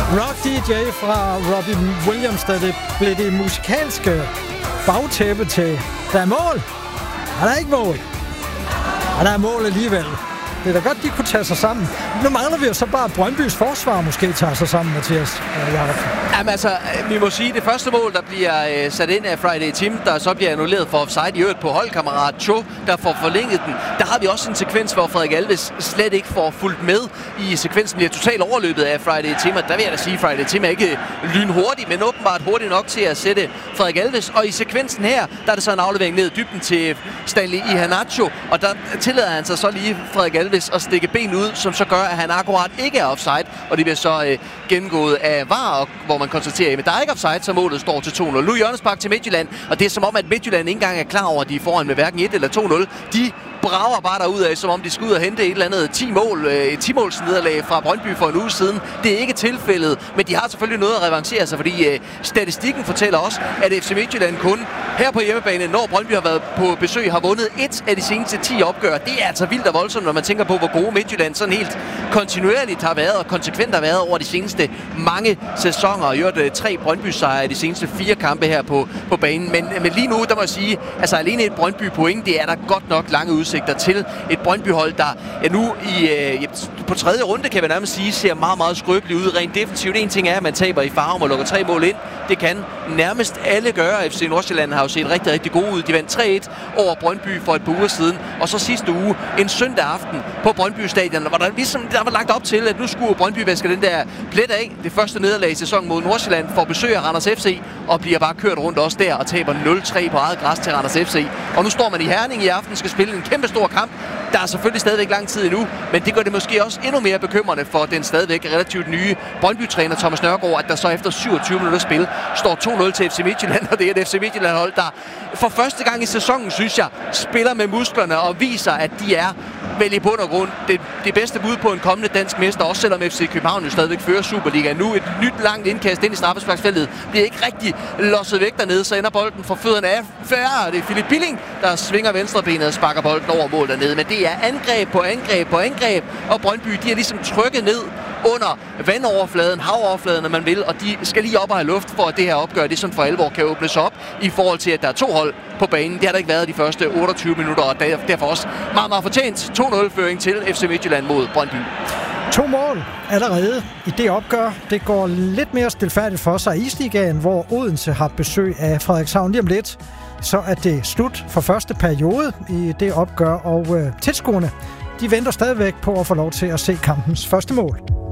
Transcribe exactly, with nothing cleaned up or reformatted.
Rock D J fra Robin Williams, da det blev det musikalske bagtæppe til, der er mål. Er der ikke mål? Er der er mål alligevel? Det er da godt, de kunne tage sig sammen. Nu mangler vi jo så bare, Brøndbys forsvar måske tager sig sammen, Mathias. Jamen altså, vi må sige, det første mål, der bliver øh, sat ind af Friday Tim, der så bliver annulleret for offside i øvrigt på holdkammerat Cho, der får forlænget den. Der har vi også en sekvens, hvor Frederik Alves slet ikke får fulgt med i sekvensen. Bliver totalt overløbet af Friday Tim, og der vil jeg da sige, at Friday Tim er ikke lynhurtig, men åbenbart hurtigt nok til at sætte Frederik Alves. Og i sekvensen her, der er det så en aflevering ned i dybden til Stanley Iheanacho, og der tillader han sig så lige Frederik Alves at stikke ben ud, som så gør, at han akkurat ikke er offside, og det bliver så øh, gennemgået af V A R, hvor man konstaterer, at der er ikke offside, så målet står til to nul. Nu hjørnespark til Midtjylland, og det er som om, at Midtjylland ikke engang er klar over, at de er foran med hverken et eller to nul. De brager bare derudad, som om de skal ud og hente et eller andet ti mål, et ti måls nederlag fra Brøndby for en uge siden. Det er ikke tilfældet, men de har selvfølgelig noget at revancere sig, fordi øh, statistikken fortæller også, at F C Midtjylland kun her på hjemmebane, når Brøndby har været på besøg, har vundet et af de seneste ti opgør. Det er altså vildt og voldsomt, når man tænker på, hvor gode Midtjylland sådan helt kontinuerligt har været og konsekvent har været over de seneste mange sæsoner. Og gjort øh, tre Brøndby-sejre i de seneste fire kampe her på, på banen. Men, men lige nu, der må jeg sige, altså alene et Brøndby-point, det er der godt nok lange udsigter til. Et Brøndby-hold, der ja, nu i, øh, på tredje runde, kan man nærmest sige, ser meget, meget skrøbeligt ud rent defensivt. En ting er, at man taber i Farum og lukker tre mål ind. Det kan nærmest alle gøre. F C Nordsjælland har jo set rigtig, rigtig gode ud. De vandt tre et over Brøndby for et par uger siden. Og så sidste uge, en søndag aften på Brøndby Stadion, hvor der ligesom der var lagt op til, at nu skulle Brøndby vaske den der plet af. Det første nederlag i sæsonen mod Nordsjælland får besøg af Randers F C og bliver bare kørt rundt også der og taber nul tre på eget græs til Randers F C. Og nu står man i Herning i aften, skal spille en kæmpe stor kamp. Der er selvfølgelig stadigvæk lang tid endnu, men det gør det måske også endnu mere bekymrende for den stadigvæk relativt nye Brøndby-træner Thomas Nørgaard, at der så efter syvogtyve minutter spil står to nul til F C Midtjylland, og det er et F C Midtjylland-hold, der for første gang i sæsonen, synes jeg, spiller med musklerne og viser, at de er vel i bund og grund det, det bedste bud på en kommende dansk mester, også selvom F C København jo stadigvæk fører Superligaen. Nu et nyt langt indkast ind i straffesparksfeltet bliver ikke rigtig losset væk dernede, så ender bolden for fødderne af færre. Det er Philip Billing, der svinger venstrebenet og sparker bolden over mål dernede, men det er angreb på angreb på angreb, og Brøndby, de er ligesom trykket ned under vandoverfladen, havoverfladen, når man vil, og de skal lige op og have luft for, at det her opgør, det som for alvor kan åbnes op i forhold til, at der er to hold på banen. Det har der ikke været de første otteogtyve minutter, og derfor også meget, meget fortjent to nul-føring til F C Midtjylland mod Brøndby. To mål allerede i det opgør. Det går lidt mere stilfærdigt for sig i Isligaen, hvor Odense har besøg af Frederikshavn lige om lidt. Så er det slut for første periode i det opgør, og øh, tilskuerne, de venter stadigvæk på at få lov til at se kampens første mål.